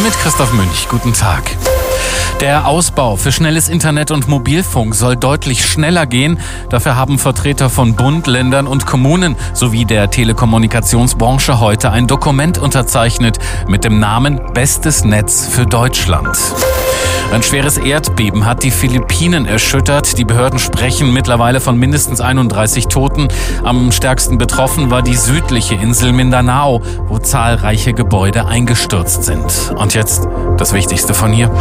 mit Christoph Münch. Guten Tag. Der Ausbau für schnelles Internet und Mobilfunk soll deutlich schneller gehen. Dafür haben Vertreter von Bund, Ländern und Kommunen sowie der Telekommunikationsbranche heute ein Dokument unterzeichnet mit dem Namen Bestes Netz für Deutschland. Ein schweres Erdbeben hat die Philippinen erschüttert. Die Behörden sprechen mittlerweile von mindestens 31 Toten. Am stärksten betroffen war die südliche Insel Mindanao, wo zahlreiche Gebäude eingestürzt sind. Und jetzt das Wichtigste von hier.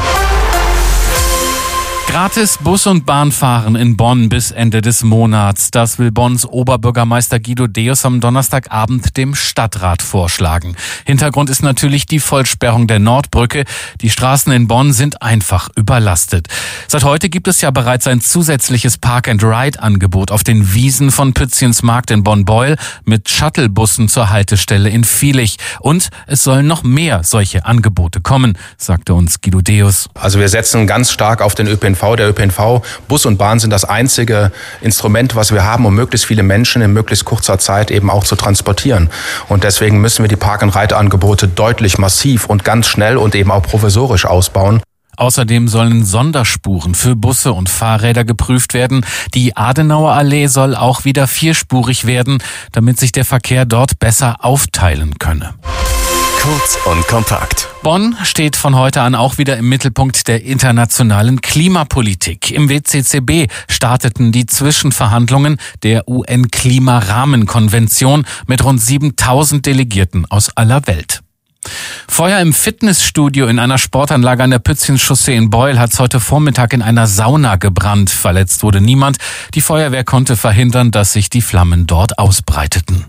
Gratis Bus- und Bahnfahren in Bonn bis Ende des Monats. Das will Bonns Oberbürgermeister Guido Deus am Donnerstagabend dem Stadtrat vorschlagen. Hintergrund ist natürlich die Vollsperrung der Nordbrücke. Die Straßen in Bonn sind einfach überlastet. Seit heute gibt es ja bereits ein zusätzliches Park-and-Ride-Angebot auf den Wiesen von Pützchensmarkt in Bonn-Beuel mit Shuttlebussen zur Haltestelle in Viehlich. Und es sollen noch mehr solche Angebote kommen, sagte uns Guido Deus. Also wir setzen ganz stark auf den ÖPNV. Der ÖPNV, Bus und Bahn sind das einzige Instrument, was wir haben, um möglichst viele Menschen in möglichst kurzer Zeit eben auch zu transportieren. Und deswegen müssen wir die Park-and-Ride-Angebote deutlich massiv und ganz schnell und eben auch provisorisch ausbauen. Außerdem sollen Sonderspuren für Busse und Fahrräder geprüft werden. Die Adenauer Allee soll auch wieder vierspurig werden, damit sich der Verkehr dort besser aufteilen könne. Kurz und kompakt. Bonn steht von heute an auch wieder im Mittelpunkt der internationalen Klimapolitik. Im WCCB starteten die Zwischenverhandlungen der UN-Klimarahmenkonvention mit rund 7000 Delegierten aus aller Welt. Feuer im Fitnessstudio in einer Sportanlage an der Pützchenchaussee in Beuel hat heute Vormittag in einer Sauna gebrannt. Verletzt wurde niemand. Die Feuerwehr konnte verhindern, dass sich die Flammen dort ausbreiteten.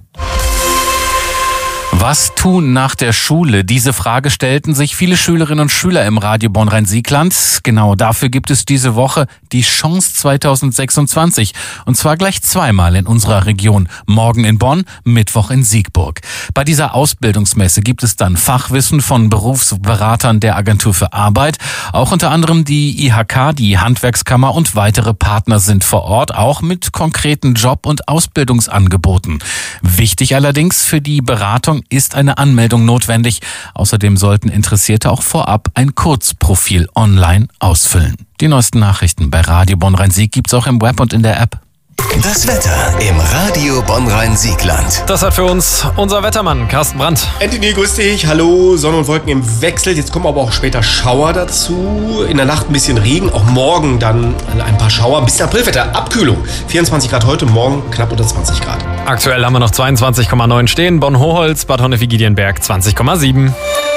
Was tun nach der Schule? Diese Frage stellten sich viele Schülerinnen und Schüler im Radio Bonn-Rhein-Sieg-Land. Genau dafür gibt es diese Woche die Chance 2026. Und zwar gleich zweimal in unserer Region. Morgen in Bonn, Mittwoch in Siegburg. Bei dieser Ausbildungsmesse gibt es dann Fachwissen von Berufsberatern der Agentur für Arbeit. Auch unter anderem die IHK, die Handwerkskammer und weitere Partner sind vor Ort, auch mit konkreten Job- und Ausbildungsangeboten. Wichtig allerdings für die Beratung ist eine Anmeldung notwendig. Außerdem sollten Interessierte auch vorab ein Kurzprofil online ausfüllen. Die neuesten Nachrichten bei Radio Bonn-Rhein-Sieg gibt's auch im Web und in der App. Das Wetter im Radio Bonn-Rhein-Sieg-Land. Das hat für uns unser Wettermann Carsten Brandt. Anthony, grüß dich. Hallo, Sonne und Wolken im Wechsel. Jetzt kommen aber auch später Schauer dazu. In der Nacht ein bisschen Regen. Auch morgen dann ein paar Schauer. Ein bisschen Aprilwetter. Abkühlung. 24 Grad heute, morgen knapp unter 20 Grad. Aktuell haben wir noch 22,9 stehen. Bonn-Hoholz, Bad Honnef-Giedienberg 20,7.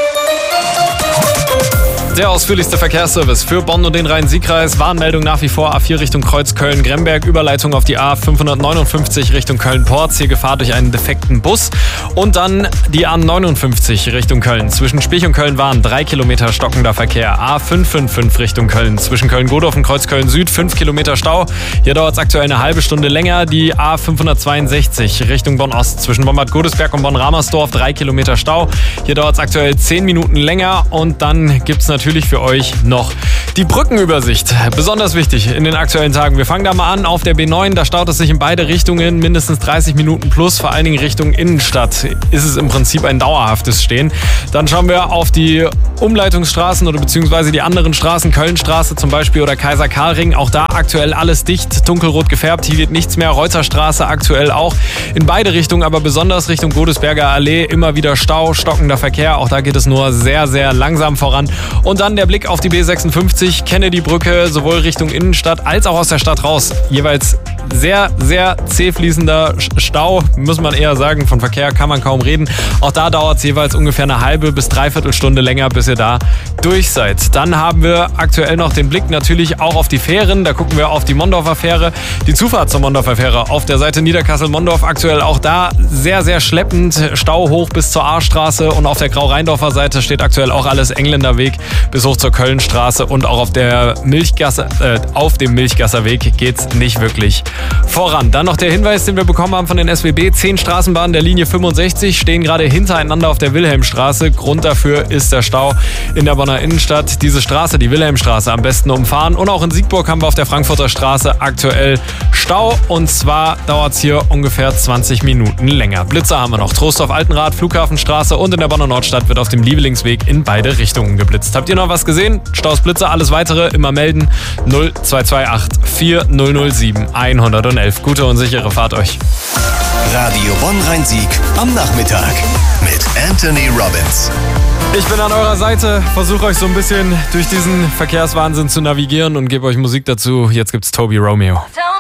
Der ausführlichste Verkehrsservice für Bonn und den Rhein-Sieg-Kreis. Warnmeldung nach wie vor A4 Richtung Kreuz Köln-Gremberg. Überleitung auf die A559 Richtung Köln-Porz. Hier Gefahr durch einen defekten Bus. Und dann die A59 Richtung Köln. Zwischen Spich und Köln-Wahn 3 Kilometer stockender Verkehr. A555 Richtung Köln. Zwischen Köln-Godorf und Kreuz Köln-Süd 5 Kilometer Stau. Hier dauert es aktuell eine halbe Stunde länger. Die A562 Richtung Bonn-Ost. Zwischen Bonn-Bad Godesberg und Bonn-Ramersdorf 3 Kilometer Stau. Hier dauert es aktuell 10 Minuten länger. Und dann gibt es natürlich für euch noch die Brückenübersicht. Besonders wichtig in den aktuellen Tagen. Wir fangen da mal an auf der B9. Da staut es sich in beide Richtungen mindestens 30 Minuten plus. Vor allen Dingen Richtung Innenstadt ist es im Prinzip ein dauerhaftes Stehen. Dann schauen wir auf die Umleitungsstraßen oder beziehungsweise die anderen Straßen. Kölnstraße zum Beispiel oder Kaiser-Karl-Ring. Auch da aktuell alles dicht, dunkelrot gefärbt. Hier geht nichts mehr. Reuterstraße aktuell auch. In beide Richtungen, aber besonders Richtung Godesberger Allee immer wieder Stau, stockender Verkehr. Auch da geht es nur sehr, sehr langsam voran. Und dann der Blick auf die B56, Kennedy-Brücke, sowohl Richtung Innenstadt als auch aus der Stadt raus. Jeweils sehr, sehr zäh fließender Stau, muss man eher sagen. Von Verkehr kann man kaum reden. Auch da dauert es jeweils ungefähr eine halbe bis dreiviertel Stunde länger, bis ihr da durch seid. Dann haben wir aktuell noch den Blick natürlich auch auf die Fähren. Da gucken wir auf die Mondorfer Fähre. Die Zufahrt zur Mondorfer Fähre auf der Seite Niederkassel-Mondorf aktuell auch da sehr, sehr schleppend. Stau hoch bis zur Ahrstraße und auf der Grau-Rheindorfer Seite steht aktuell auch alles Engländerweg bis hoch zur Kölnstraße und auch auf der Milchgasse, auf dem Milchgasser Weg geht's nicht wirklich voran. Dann noch der Hinweis, den wir bekommen haben von den SWB. 10 Straßenbahnen der Linie 65 stehen gerade hintereinander auf der Wilhelmstraße. Grund dafür ist der Stau in der Bonner Innenstadt. Diese Straße, die Wilhelmstraße, am besten umfahren. Und auch in Siegburg haben wir auf der Frankfurter Straße aktuell Stau. Und zwar dauert es hier ungefähr 20 Minuten länger. Blitzer haben wir noch. Trostorf-Altenrad, Flughafenstraße und in der Bonner Nordstadt wird auf dem Liebelingsweg in beide Richtungen geblitzt. Habt ihr noch was gesehen? Staus, Blitzer, alles weitere immer melden. 0228 4007 111. Gute und sichere Fahrt euch. Radio Bonn-Rhein-Sieg am Nachmittag mit Anthony Robbins. Ich bin an eurer Seite, versuche euch so ein bisschen durch diesen Verkehrswahnsinn zu navigieren und gebe euch Musik dazu. Jetzt gibt's Toby Romeo.